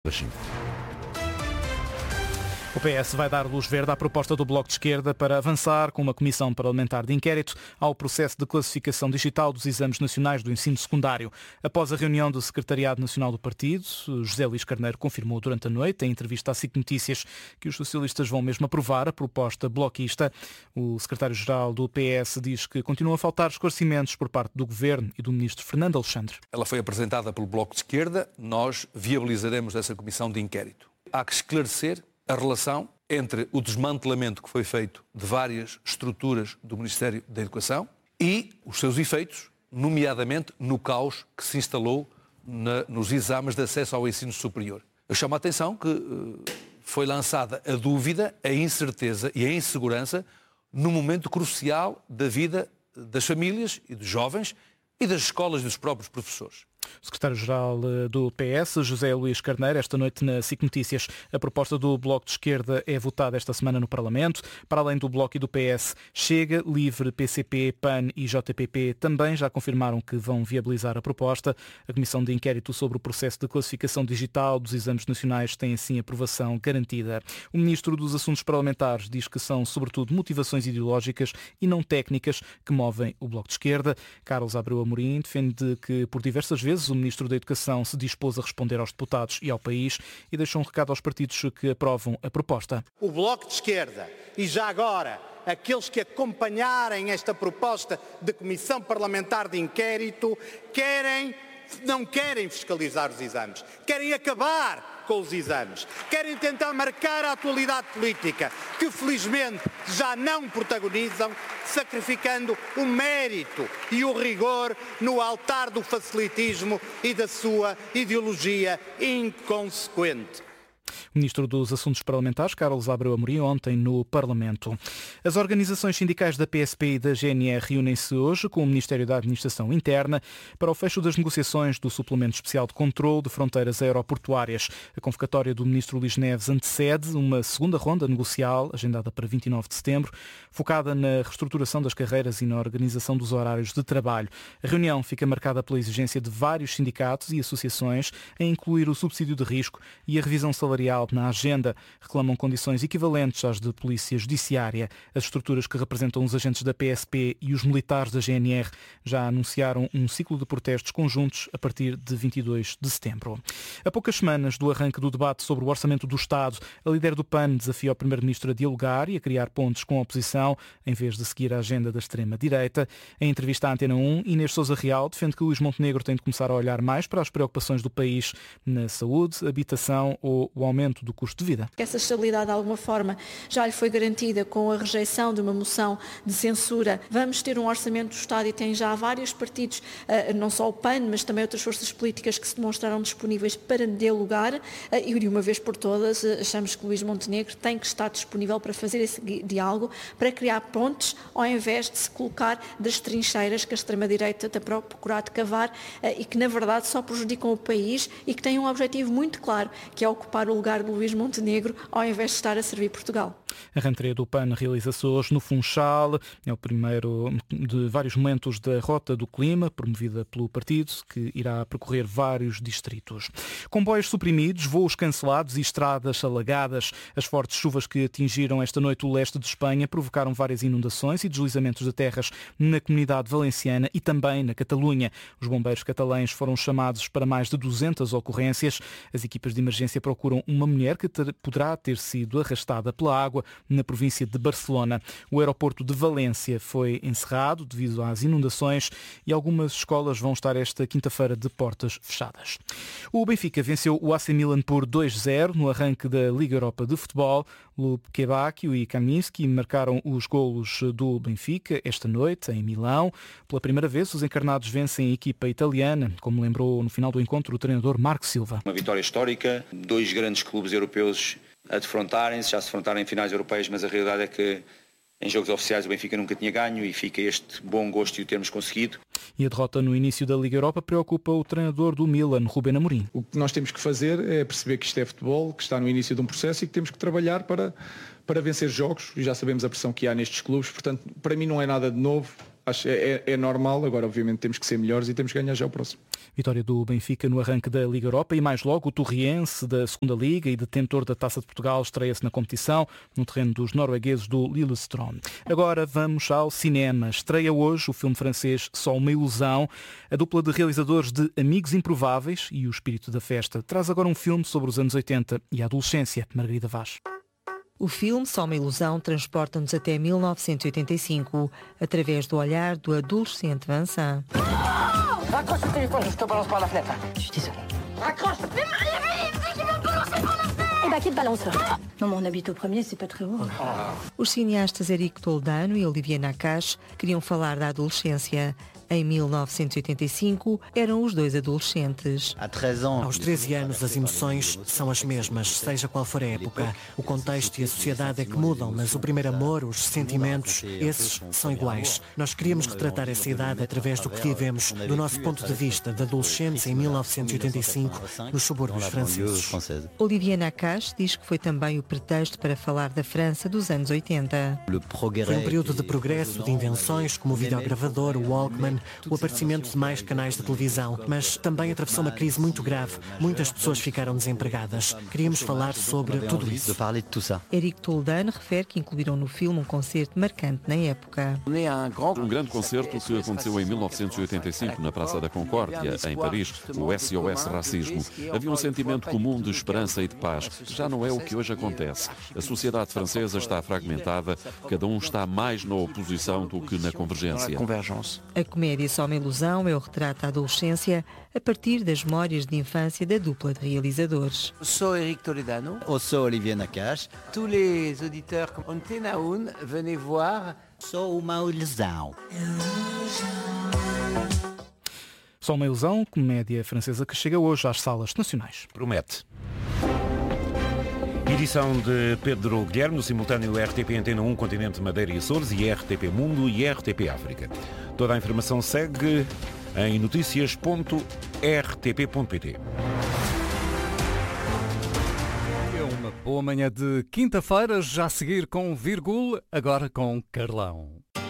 O PS vai dar luz verde à proposta do Bloco de Esquerda para avançar com uma comissão parlamentar de inquérito ao processo de classificação digital dos exames nacionais do ensino secundário. Após a reunião do Secretariado Nacional do Partido, José Luís Carneiro confirmou durante a noite, em entrevista à SIC Notícias, que os socialistas vão mesmo aprovar a proposta bloquista. O secretário-geral do PS diz que continuam a faltar esclarecimentos por parte do Governo e do ministro Fernando Alexandre. Ela foi apresentada pelo Bloco de Esquerda, nós viabilizaremos essa comissão de inquérito. Há que esclarecer a relação entre o desmantelamento que foi feito de várias estruturas do Ministério da Educação e os seus efeitos, nomeadamente no caos que se instalou nos exames de acesso ao ensino superior. Eu chamo a atenção que foi lançada a dúvida, a incerteza e a insegurança num momento crucial da vida das famílias e dos jovens e das escolas e dos próprios professores. O secretário-geral do PS, José Luís Carneiro, esta noite na SIC Notícias. A proposta do Bloco de Esquerda é votada esta semana no Parlamento. Para além do Bloco e do PS, Chega, Livre, PCP, PAN e JPP também já confirmaram que vão viabilizar a proposta. A Comissão de Inquérito sobre o processo de classificação digital dos exames nacionais tem assim aprovação garantida. O Ministro dos Assuntos Parlamentares diz que são sobretudo motivações ideológicas e não técnicas que movem o Bloco de Esquerda. Carlos Abreu Amorim defende que por diversas vezes o Ministro da Educação se dispôs a responder aos deputados e ao país e deixou um recado aos partidos que aprovam a proposta. O Bloco de Esquerda e já agora aqueles que acompanharem esta proposta de Comissão Parlamentar de Inquérito não querem fiscalizar os exames, querem acabar com os exames, querem tentar marcar a atualidade política, que felizmente já não protagonizam, sacrificando o mérito e o rigor no altar do facilitismo e da sua ideologia inconsequente. O Ministro dos Assuntos Parlamentares, Carlos Abreu Amorim, ontem no Parlamento. As organizações sindicais da PSP e da GNR reúnem-se hoje com o Ministério da Administração Interna para o fecho das negociações do Suplemento Especial de Controlo de Fronteiras Aeroportuárias. A convocatória do Ministro Luís Neves antecede uma segunda ronda negocial, agendada para 29 de setembro, focada na reestruturação das carreiras e na organização dos horários de trabalho. A reunião fica marcada pela exigência de vários sindicatos e associações em incluir o subsídio de risco e a revisão salarial na agenda. Reclamam condições equivalentes às de Polícia Judiciária. As estruturas que representam os agentes da PSP e os militares da GNR já anunciaram um ciclo de protestos conjuntos a partir de 22 de setembro. A poucas semanas do arranque do debate sobre o orçamento do Estado, a líder do PAN desafia o Primeiro-Ministro a dialogar e a criar pontos com a oposição, em vez de seguir a agenda da extrema-direita. Em entrevista à Antena 1, Inês Sousa Real defende que Luís Montenegro tem de começar a olhar mais para as preocupações do país na saúde, habitação ou o aumento do custo de vida. Essa estabilidade, de alguma forma, já lhe foi garantida com a rejeição de uma moção de censura. Vamos ter um orçamento do Estado e tem já vários partidos, não só o PAN, mas também outras forças políticas que se demonstraram disponíveis para dialogar e, de uma vez por todas, achamos que Luís Montenegro tem que estar disponível para fazer esse diálogo, para criar pontes, ao invés de se colocar das trincheiras que a extrema-direita tem procurado cavar e que, na verdade, só prejudicam o país e que têm um objetivo muito claro, que é ocupar o lugar de Luís Montenegro, ao invés de estar a servir Portugal. A rentrée do PAN realiza-se hoje no Funchal. É o primeiro de vários momentos da Rota do Clima, promovida pelo partido, que irá percorrer vários distritos. Comboios suprimidos, voos cancelados e estradas alagadas. As fortes chuvas que atingiram esta noite o leste de Espanha provocaram várias inundações e deslizamentos de terras na Comunidade Valenciana e também na Catalunha. Os bombeiros catalães foram chamados para mais de 200 ocorrências. As equipas de emergência procuram uma mulher que poderá ter sido arrastada pela água na província de Barcelona. O aeroporto de Valência foi encerrado devido às inundações e algumas escolas vão estar esta quinta-feira de portas fechadas. O Benfica venceu o AC Milan por 2-0 no arranque da Liga Europa de Futebol. Lubkebakio e Kaminski marcaram os golos do Benfica esta noite em Milão. Pela primeira vez, os encarnados vencem a equipa italiana, como lembrou no final do encontro o treinador Marco Silva. Uma vitória histórica, dois grandes clubes europeus a defrontarem-se, já se defrontaram em finais europeias, mas a realidade é que em jogos oficiais o Benfica nunca tinha ganho e fica este bom gosto de o termos conseguido. E a derrota no início da Liga Europa preocupa o treinador do Milan, Ruben Amorim. O que nós temos que fazer é perceber que isto é futebol, que está no início de um processo e que temos que trabalhar para vencer jogos. E já sabemos a pressão que há nestes clubes, portanto, para mim não é nada de novo. Acho que é normal, agora obviamente temos que ser melhores e temos que ganhar já o próximo. Vitória do Benfica no arranque da Liga Europa e mais logo o Torriense da Segunda Liga e detentor da Taça de Portugal estreia-se na competição no terreno dos noruegueses do Lillestrøm. Agora vamos ao cinema. Estreia hoje o filme francês Só uma Ilusão. A dupla de realizadores de Amigos Improváveis e O Espírito da Festa traz agora um filme sobre os anos 80 e a adolescência. Margarida Vaz. O filme Só uma Ilusão transporta-nos até 1985, através do olhar do adolescente Vincent. Raccroche le téléphone, je te balance par la fenêtre. Je suis désolé. Raccroche. Mais il dit qu'il va me balancer par la fenêtre. Eh ben, qui te balance là? Non, mais on habite au premier, c'est pas très haut. Os cineastas Éric Toledano e Olivier Nakache queriam falar da adolescência. Em 1985, eram os dois adolescentes. Aos 13 anos, as emoções são as mesmas, seja qual for a época. O contexto e a sociedade é que mudam, mas o primeiro amor, os sentimentos, esses são iguais. Nós queríamos retratar essa idade através do que vivemos, do nosso ponto de vista, de adolescentes em 1985, nos subúrbios franceses. Olivier Nakache diz que foi também o pretexto para falar da França dos anos 80. Foi um período de progresso, de invenções, como o videogravador, o Walkman, o aparecimento de mais canais de televisão, mas também atravessou uma crise muito grave. Muitas pessoas ficaram desempregadas. Queríamos falar sobre tudo isso. Éric Toledano refere que incluíram no filme um concerto marcante na época. Um grande concerto que aconteceu em 1985 na Praça da Concórdia, em Paris, o SOS Racismo. Havia um sentimento comum de esperança e de paz. Já não é o que hoje acontece. A sociedade francesa está fragmentada, cada um está mais na oposição do que na convergência. A comédia Só uma Ilusão é o retrato da adolescência a partir das memórias de infância da dupla de realizadores. Sou Éric Toledano. Sou Olivier Nakache. Tous les auditeurs comme Antena 1, venez voir Só uma Ilusão. Só uma Ilusão, comédia francesa que chega hoje às salas nacionais. Promete. Edição de Pedro Guilherme, no simultâneo RTP Antena 1, Continente Madeira e Açores, e RTP Mundo e RTP África. Toda a informação segue em noticias.rtp.pt. É uma boa manhã de quinta-feira, já a seguir com Virgul, agora com Carlão.